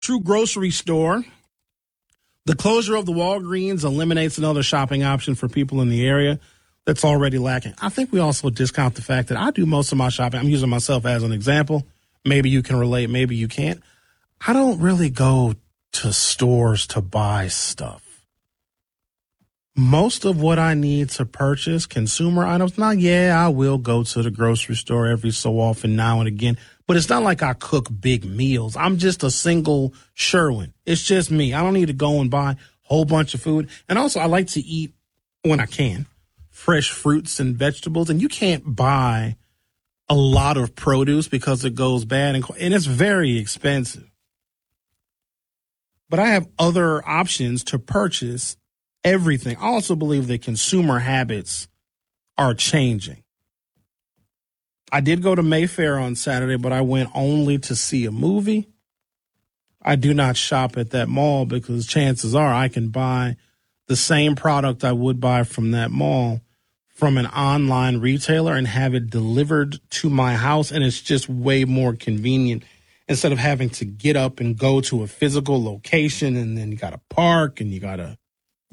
True grocery store. The closure of the Walgreens eliminates another shopping option for people in the area that's already lacking. I think we also discount the fact that I do most of my shopping. I'm using myself as an example. Maybe you can relate, maybe you can't. I don't really go to stores to buy stuff. Most of what I need to purchase, consumer items, now, I will go to the grocery store every so often now and again, but it's not like I cook big meals. I'm just a single Sherwin. It's just me. I don't need to go and buy a whole bunch of food. And also, I like to eat, when I can, fresh fruits and vegetables. And you can't buy a lot of produce because it goes bad and it's very expensive. But I have other options to purchase everything. I also believe that consumer habits are changing. I did go to Mayfair on Saturday, but I went only to see a movie. I do not shop at that mall because chances are I can buy the same product I would buy from that mall from an online retailer and have it delivered to my house. And it's just way more convenient instead of having to get up and go to a physical location and then you got to park and you got to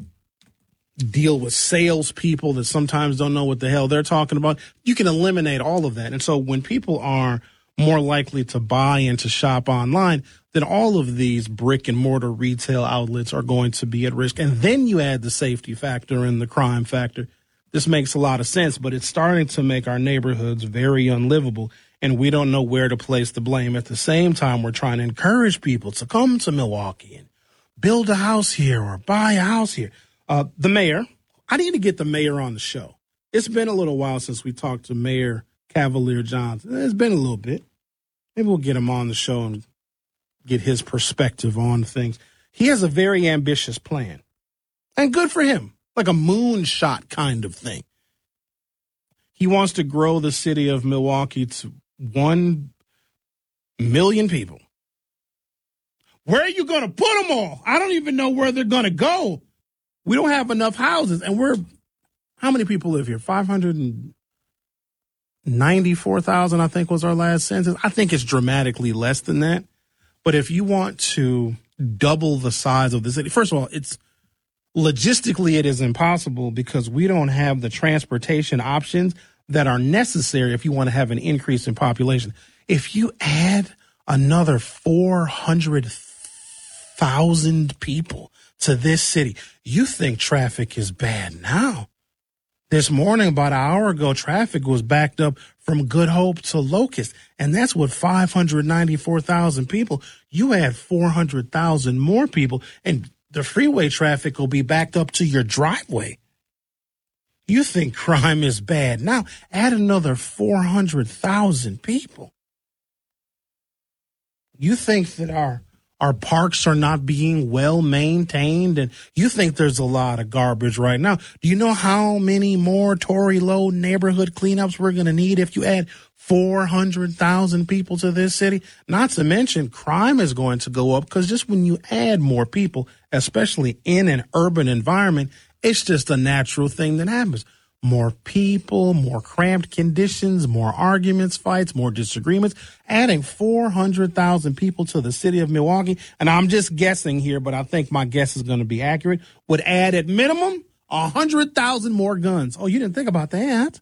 deal with salespeople that sometimes don't know what the hell they're talking about. You can eliminate all of that. And so when people are more likely to buy and to shop online, then all of these brick and mortar retail outlets are going to be at risk. And then you add the safety factor and the crime factor. This makes a lot of sense, but it's starting to make our neighborhoods very unlivable, and we don't know where to place the blame. At the same time, we're trying to encourage people to come to Milwaukee and build a house here or buy a house here. The mayor, I need to get the mayor on the show. It's been a little while since we talked to Mayor Cavalier Johnson. It's been a little bit. Maybe we'll get him on the show and get his perspective on things. He has a very ambitious plan, and good for him, like a moonshot kind of thing. He wants to grow the city of Milwaukee to 1 million people. Where are you going to put them all? I don't even know where they're going to go. We don't have enough houses, and how many people live here? 594,000, I think, was our last census. I think it's dramatically less than that. But if you want to double the size of the city, first of all, logistically, it is impossible because we don't have the transportation options that are necessary if you want to have an increase in population. If you add another 400,000 people to this city, you think traffic is bad now. This morning, about an hour ago, traffic was backed up from Good Hope to Locust, and that's with 594,000 people. You add 400,000 more people, and the freeway traffic will be backed up to your driveway. You think crime is bad now. Add another 400,000 people. You think that our parks are not being well maintained, and you think there's a lot of garbage right now. Do you know how many more Tory Low neighborhood cleanups we're going to need if you add 400,000 people to this city? Not to mention crime is going to go up because just when you add more people, especially in an urban environment, it's just a natural thing that happens. More people, more cramped conditions, more arguments, fights, more disagreements. Adding 400,000 people to the city of Milwaukee, and I'm just guessing here, but I think my guess is going to be accurate, would add at minimum 100,000 more guns. Oh, you didn't think about that?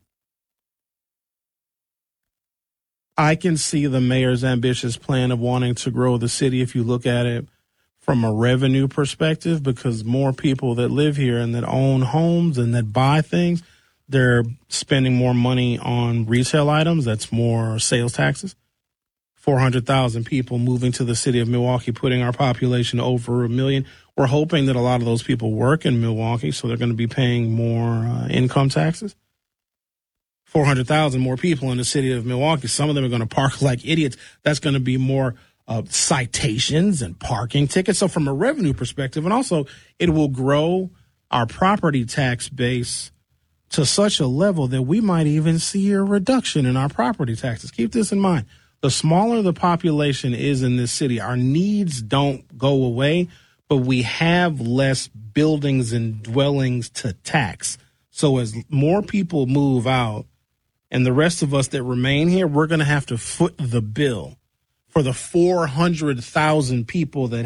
I can see the mayor's ambitious plan of wanting to grow the city if you look at it from a revenue perspective, because more people that live here and that own homes and that buy things, they're spending more money on retail items. That's more sales taxes. 400,000 people moving to the city of Milwaukee, putting our population over 1 million. We're hoping that a lot of those people work in Milwaukee, so they're going to be paying more income taxes. 400,000 more people in the city of Milwaukee. Some of them are going to park like idiots. That's going to be more citations and parking tickets. So from a revenue perspective, and also it will grow our property tax base to such a level that we might even see a reduction in our property taxes. Keep this in mind. The smaller the population is in this city, our needs don't go away, but we have less buildings and dwellings to tax. So as more people move out and the rest of us that remain here, we're going to have to foot the bill for the 400,000 people that